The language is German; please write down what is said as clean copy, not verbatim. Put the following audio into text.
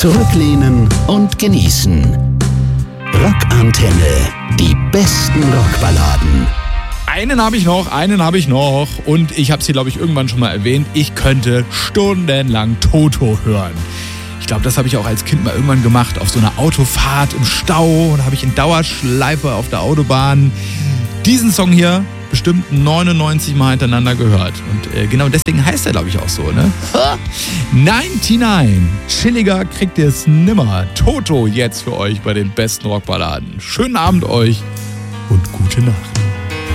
Zurücklehnen und genießen. Rockantenne. Die besten Rockballaden. Einen habe ich noch. Und ich habe es hier, glaube ich, irgendwann schon mal erwähnt. Ich könnte stundenlang Toto hören. Ich glaube, das habe ich auch als Kind mal irgendwann gemacht. Auf so einer Autofahrt im Stau. Und habe ich in Dauerschleife auf der Autobahn diesen Song hier bestimmt 99 Mal hintereinander gehört. Und genau deswegen heißt er, glaube ich, auch so, ne? 99. Chilliger kriegt ihr es nimmer. Toto jetzt für euch bei den besten Rockballaden. Schönen Abend euch und gute Nacht.